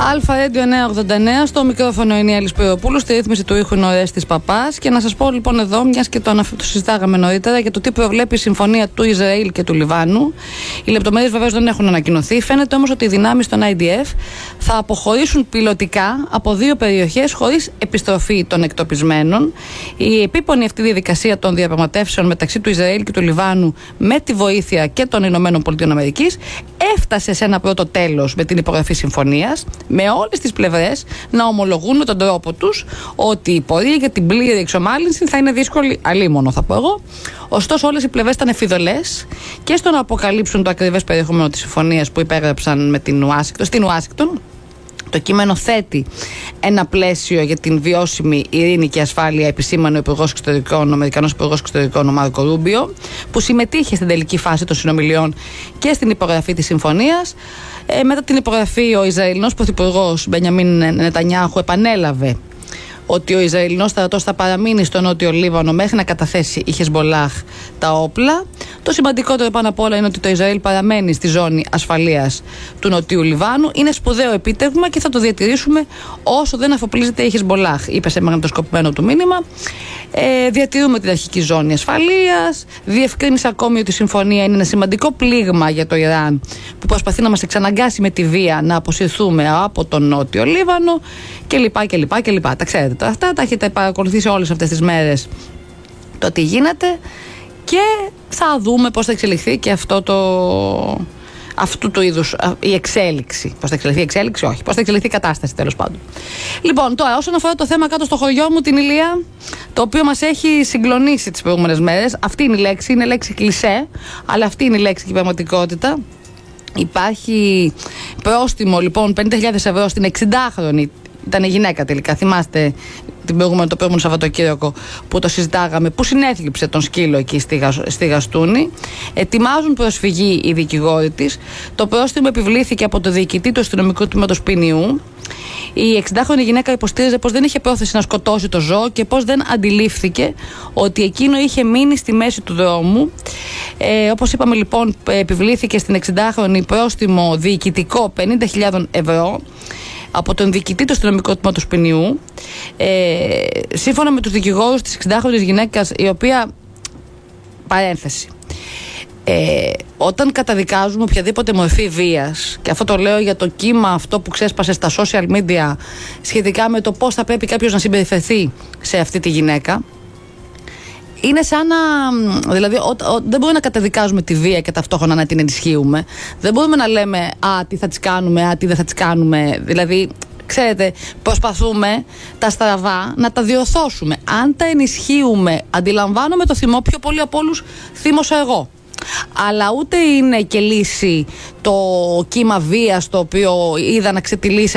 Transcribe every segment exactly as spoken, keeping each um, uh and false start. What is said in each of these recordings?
Αλφα Ρέντιο εννιακόσια ογδόντα εννέα, στο μικρόφωνο είναι η Άλλη Σπυροπούλου, στη ρύθμιση του ήχου είναι ο Ρέστης Παπάς. Και να σας πω λοιπόν εδώ, μιας και το, το συζητάγαμε νωρίτερα, για το τι προβλέπει η συμφωνία του Ισραήλ και του Λιβάνου. Οι λεπτομέρειες βεβαίως δεν έχουν ανακοινωθεί. Φαίνεται όμως ότι οι δυνάμεις των άι ντι εφ θα αποχωρήσουν πιλωτικά από δύο περιοχές χωρίς επιστροφή των εκτοπισμένων. Η επίπονη αυτή διαδικασία των διαπραγματεύσεων μεταξύ του Ισραήλ και του Λιβάνου, με τη βοήθεια και των Ηνωμένων Πολιτειών Αμερικής, έφτασε σε ένα πρώτο τέλος με την υπογραφή συμφωνίας, με όλες τις πλευρές να ομολογούν με τον τρόπο τους ότι η πορεία για την πλήρη εξομάλυνση θα είναι δύσκολη, αλίμονο θα πω εγώ. Ωστόσο, όλες οι πλευρές ήταν εφιδωλές και στο να αποκαλύψουν το ακριβές περιεχόμενο της συμφωνίας που υπέγραψαν με την Ουάσιγκτον, στην Ουάσιγκτον. Το κείμενο θέτει ένα πλαίσιο για την βιώσιμη ειρήνη και ασφάλεια, επισήμανε ο Υπουργός Εξωτερικών, ο Αμερικανός Υπουργός Εξωτερικών, ο Μάρκο Ρούμπιο, που συμμετείχε στην τελική φάση των συνομιλιών και στην υπογραφή της συμφωνίας. Ε, μετά την υπογραφή, ο Ισραηλινός Πρωθυπουργός Μπενιαμίν Νετανιάχου επανέλαβε ότι ο Ισραηλινός στρατός θα παραμείνει στο νότιο Λίβανο μέχρι να καταθέσει η Χεσμολάχ τα όπλα. Το σημαντικότερο πάνω απ' όλα είναι ότι το Ισραήλ παραμένει στη ζώνη ασφαλείας του νοτιού Λιβάνου. Είναι σπουδαίο επίτευγμα και θα το διατηρήσουμε όσο δεν αφοπλίζεται η Χεσμολάχ, είπε σε μαγνητοσκοπημένο του μήνυμα. Ε, διατηρούμε την αρχική ζώνη ασφαλείας. Διευκρίνησε ακόμη ότι η συμφωνία είναι ένα σημαντικό πλήγμα για το Ιράν, που προσπαθεί να μας εξαναγκάσει με τη βία να αποσυρθούμε από τον νότιο Λίβανο κλπ. κλπ, κλπ. Τα ξέρετε τώρα αυτά, τα έχετε παρακολουθήσει όλες αυτές τις μέρες το τι γίνεται και θα δούμε πώς θα εξελιχθεί και αυτό το, αυτού του είδους η εξέλιξη. Πώς θα εξελιχθεί η εξέλιξη, όχι. Πώς θα εξελιχθεί η κατάσταση, τέλος πάντων. Λοιπόν, τώρα όσον αφορά το θέμα κάτω στο χωριό μου, την Ηλία, το οποίο μας έχει συγκλονίσει τις προηγούμενες μέρες, αυτή είναι η λέξη, είναι λέξη κλισέ, αλλά αυτή είναι η λέξη και η πραγματικότητα. Υπάρχει πρόστιμο λοιπόν πενήντα χιλιάδες ευρώ στην εξηντάχρονη. Ήταν γυναίκα τελικά. Θυμάστε την προηγούμενη, το προηγούμενο Σαββατοκύριακο που το συζητάγαμε, που συνέθλιψε τον σκύλο εκεί στη, Γα, στη Γαστούνη. Ετοιμάζουν προσφυγή οι δικηγόροι της. Το πρόστιμο επιβλήθηκε από το διοικητή του αστυνομικού τμήματος ποινιού. Η εξηντάχρονη γυναίκα υποστήριζε πως δεν είχε πρόθεση να σκοτώσει το ζώο και πως δεν αντιλήφθηκε ότι εκείνο είχε μείνει στη μέση του δρόμου. Ε, όπως είπαμε λοιπόν, επιβλήθηκε στην εξηντάχρονη πρόστιμο διοικητικό πενήντα χιλιάδες ευρώ από τον διοικητή του αστυνομικού τμήματος ποινιού. Ε, σύμφωνα με τους δικηγόρους της εξηντάχρονης γυναίκας, η οποία, παρένθεση, ε, όταν καταδικάζουμε οποιαδήποτε μορφή βίας, και αυτό το λέω για το κύμα αυτό που ξέσπασε στα social media σχετικά με το πώς θα πρέπει κάποιος να συμπεριφερθεί σε αυτή τη γυναίκα, είναι σαν να. Δηλαδή, ο, ο, δεν μπορούμε να καταδικάζουμε τη βία και ταυτόχρονα να την ενισχύουμε. Δεν μπορούμε να λέμε α, τι θα τις κάνουμε, α, τι δεν θα τις κάνουμε. Δηλαδή, ξέρετε, προσπαθούμε τα στραβά να τα διορθώσουμε. Αν τα ενισχύουμε, αντιλαμβάνομαι το θυμό, πιο πολύ από όλους θύμωσα εγώ. Αλλά ούτε είναι και λύση το κύμα βίας το οποίο είδα να,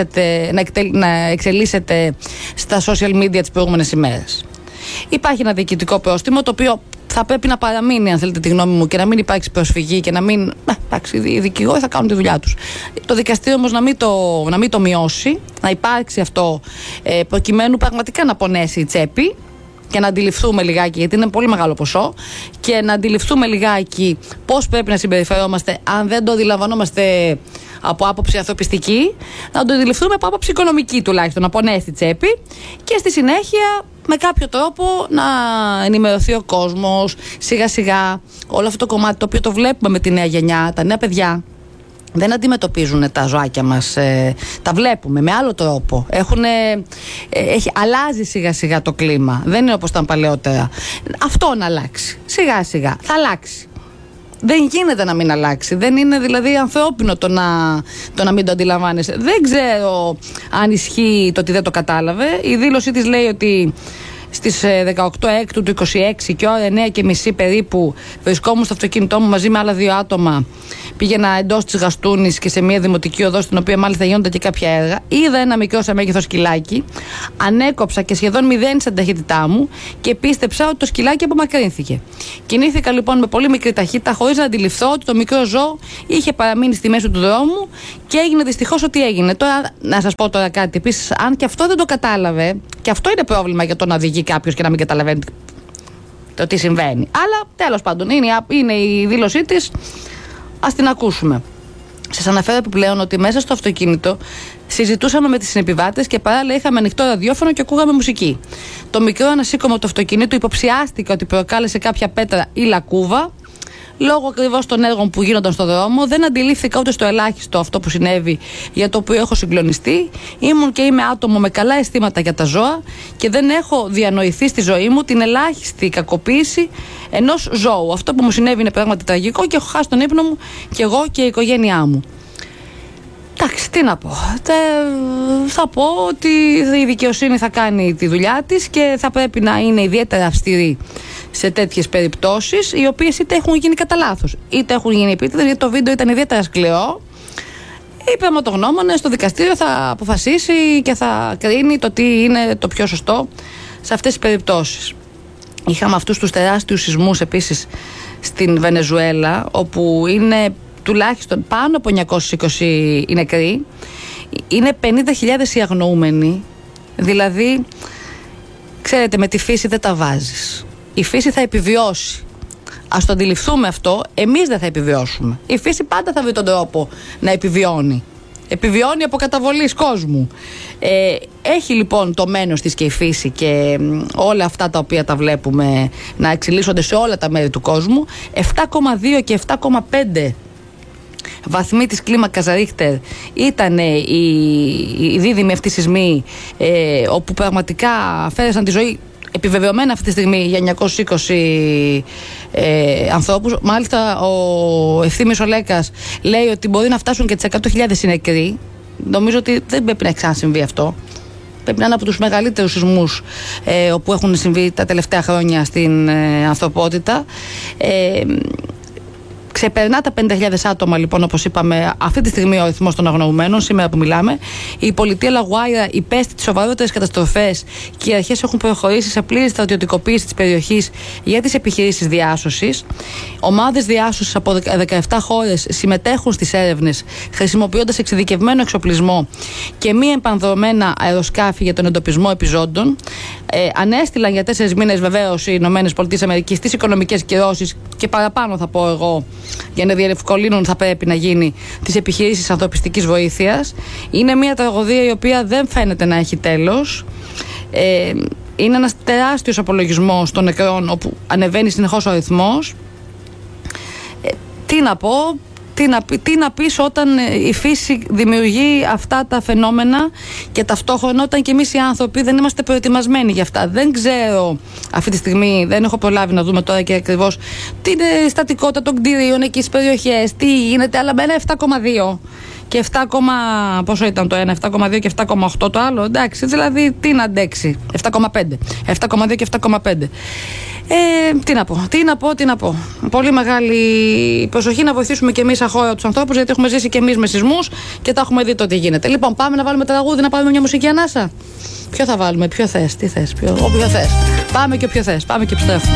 να, εκτελ, να εξελίσσεται στα social media τις προηγούμενες ημέρες. Υπάρχει ένα διοικητικό πρόστιμο το οποίο θα πρέπει να παραμείνει, αν θέλετε τη γνώμη μου, και να μην υπάρξει προσφυγή και να μην. Εντάξει, οι δικηγόροι θα κάνουν τη δουλειά τους. Το δικαστήριο όμως να μην το, να μην το μειώσει, να υπάρξει αυτό ε, προκειμένου πραγματικά να πονέσει η τσέπη και να αντιληφθούμε λιγάκι, γιατί είναι πολύ μεγάλο ποσό, και να αντιληφθούμε λιγάκι πώς πρέπει να συμπεριφερόμαστε, αν δεν το αντιλαμβανόμαστε από άποψη ανθρωπιστική, να το αντιληφθούμε από άποψη οικονομική τουλάχιστον, να πονέσει η τσέπη και στη συνέχεια με κάποιο τρόπο να ενημερωθεί ο κόσμος σιγά σιγά. Όλο αυτό το κομμάτι το οποίο το βλέπουμε με τη νέα γενιά, τα νέα παιδιά δεν αντιμετωπίζουν τα ζωάκια μας, ε, τα βλέπουμε με άλλο τρόπο. Έχουνε, ε, έχει, αλλάζει σιγά σιγά το κλίμα, δεν είναι όπως ήταν παλαιότερα. Αυτό να αλλάξει, σιγά σιγά θα αλλάξει. Δεν γίνεται να μην αλλάξει. Δεν είναι δηλαδή ανθρώπινο το να, το να μην το αντιλαμβάνεσαι. Δεν ξέρω αν ισχύει το ότι δεν το κατάλαβε. Η δήλωσή της λέει ότι στις δεκαοκτώ Έκτου του είκοσι έξι και ώρα εννέα και μισή περίπου βρισκόμουν στο αυτοκίνητό μου μαζί με άλλα δύο άτομα. Πήγαινα εντός της Γαστούνης και σε μια δημοτική οδό, στην οποία μάλιστα γίνονται και κάποια έργα. Είδα ένα μικρό σε μέγεθος σκυλάκι. Ανέκοψα και σχεδόν μηδένισα την ταχύτητά μου και πίστεψα ότι το σκυλάκι απομακρύνθηκε. Κινήθηκα λοιπόν με πολύ μικρή ταχύτητα, χωρίς να αντιληφθώ ότι το μικρό ζώο είχε παραμείνει στη μέση του δρόμου και έγινε δυστυχώς ό,τι έγινε. Τώρα, να σας πω τώρα κάτι επίσης, αν και αυτό δεν το κατάλαβε, και αυτό είναι πρόβλημα για το να οδηγεί κάποιος και να μην καταλαβαίνει το τι συμβαίνει. Αλλά τέλος πάντων είναι, είναι η δήλωσή της. Ας την ακούσουμε. Σας αναφέρω επιπλέον ότι μέσα στο αυτοκίνητο συζητούσαμε με τις συνεπιβάτες και παράλληλα είχαμε ανοιχτό ραδιόφωνο και ακούγαμε μουσική. Το μικρό ανασήκωμα του αυτοκινήτου υποψιάστηκε ότι προκάλεσε κάποια πέτρα ή λακκούβα. Λόγω ακριβώς των έργων που γίνονταν στο δρόμο, δεν αντιλήφθηκα ούτε στο ελάχιστο αυτό που συνέβη, για το οποίο έχω συγκλονιστεί. Ήμουν και είμαι άτομο με καλά αισθήματα για τα ζώα και δεν έχω διανοηθεί στη ζωή μου την ελάχιστη κακοποίηση ενός ζώου. Αυτό που μου συνέβη είναι πράγματι τραγικό και έχω χάσει τον ύπνο μου και εγώ και η οικογένειά μου. Εντάξει, τι να πω. Τε, θα πω ότι η δικαιοσύνη θα κάνει τη δουλειά της και θα πρέπει να είναι ιδιαίτερα αυστηρή σε τέτοιες περιπτώσεις, οι οποίες είτε έχουν γίνει κατά λάθος, είτε έχουν γίνει επίτηδες, γιατί το βίντεο ήταν ιδιαίτερα σκληρό. Οι πραγματογνώμονες στο δικαστήριο θα αποφασίσει και θα κρίνει το τι είναι το πιο σωστό σε αυτές τις περιπτώσεις. Είχαμε αυτούς τους τεράστιους σεισμούς επίσης στην Βενεζουέλα, όπου είναι τουλάχιστον πάνω από εννιακόσιοι είκοσι οι νεκροί, είναι πενήντα χιλιάδες οι αγνοούμενοι. Δηλαδή, ξέρετε, με τη φύση δεν τα βάζεις. Η φύση θα επιβιώσει. Ας το αντιληφθούμε αυτό, εμείς δεν θα επιβιώσουμε. Η φύση πάντα θα βρει τον τρόπο να επιβιώνει. Επιβιώνει από καταβολής κόσμου. Ε, έχει λοιπόν το μένος της και η φύση και όλα αυτά τα οποία τα βλέπουμε να εξελίσσονται σε όλα τα μέρη του κόσμου. επτά κόμμα δύο και επτά κόμμα πέντε βαθμοί της κλίμακας Ρίχτερ ήταν οι, οι δίδυμοι αυτοί σεισμοί, ε, όπου πραγματικά φέρεσαν τη ζωή επιβεβαιωμένα αυτή τη στιγμή για εννιακόσιους είκοσι ε, ανθρώπους. Μάλιστα ο Ευθύμης ο Λέκας λέει ότι μπορεί να φτάσουν και τις εκατό χιλιάδες οι νεκροί. Νομίζω ότι δεν πρέπει να ξανασυμβεί αυτό. Πρέπει να είναι από τους μεγαλύτερους σεισμούς ε, όπου έχουν συμβεί τα τελευταία χρόνια στην ε, ανθρωπότητα. Ε, Ξεπερνά τα πενήντα χιλιάδες άτομα, λοιπόν, όπως είπαμε, αυτή τη στιγμή ο αριθμός των αγνοωμένων, σήμερα που μιλάμε. Η πολιτεία Λαγουάιρα υπέστη τις σοβαρότερες καταστροφές και οι αρχές έχουν προχωρήσει σε πλήρη στρατιωτικοποίηση της περιοχής για τις επιχειρήσεις διάσωσης. Ομάδες διάσωσης από δεκαεπτά χώρες συμμετέχουν στις έρευνες, χρησιμοποιώντας εξειδικευμένο εξοπλισμό και μη επανδρομένα αεροσκάφη για τον εντοπισμό επιζώντων. Ε, ανέστηλαν για τέσσερις μήνες βεβαίως οι ΗΠΑ τις οικονομικές κυρώσεις και παραπάνω, θα πω εγώ, για να διευκολύνουν θα πρέπει να γίνει τις επιχειρήσεις ανθρωπιστικής βοήθειας. Είναι μια τραγωδία η οποία δεν φαίνεται να έχει τέλος. Ε, είναι ένας τεράστιος απολογισμός των νεκρών, όπου ανεβαίνει συνεχώς ο αριθμός. Ε, τι να πω, τι να, τι να πεις όταν η φύση δημιουργεί αυτά τα φαινόμενα και ταυτόχρονα όταν και εμείς οι άνθρωποι δεν είμαστε προετοιμασμένοι για αυτά. Δεν ξέρω αυτή τη στιγμή, δεν έχω προλάβει να δούμε τώρα και ακριβώς την στατικότητα των κτηρίων εκεί στις περιοχές, τι γίνεται, αλλά με ένα επτά κόμμα δύο και επτά, πόσο ήταν το ένα, επτά κόμμα δύο και επτά κόμμα οκτώ το άλλο, εντάξει, δηλαδή τι να αντέξει, επτά κόμμα πέντε, επτά κόμμα δύο και επτά κόμμα πέντε. Ε, τι να πω, τι να πω, τι να πω. Πολύ μεγάλη προσοχή να βοηθήσουμε και εμείς σαν χώρα τους ανθρώπους, γιατί έχουμε ζήσει και εμείς με σεισμούς και τα έχουμε δει το τι γίνεται. Λοιπόν, πάμε να βάλουμε τραγούδι, να πάρουμε μια μουσική ανάσα. Ποιο θα βάλουμε, ποιο θες, τι θες, ποιο, όποιο θες. Πάμε και όποιο θες, πάμε και επιστρέφουμε.